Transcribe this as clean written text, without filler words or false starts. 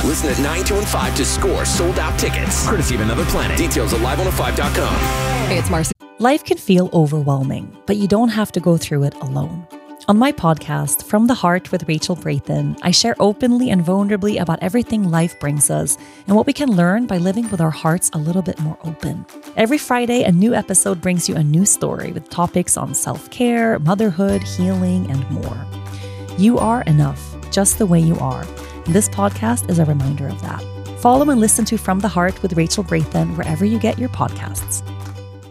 Listen at 9, 2, and 5 to score sold-out tickets. Courtesy of Another Planet. Details at live105.com. Hey, it's Marcy. Life can feel overwhelming, but you don't have to go through it alone. On my podcast, From the Heart with Rachel Brathen, I share openly and vulnerably about everything life brings us and what we can learn by living with our hearts a little bit more open. Every Friday, a new episode brings you a new story with topics on self-care, motherhood, healing, and more. You are enough, just the way you are. And this podcast is a reminder of that. Follow and listen to From the Heart with Rachel Brathen wherever you get your podcasts.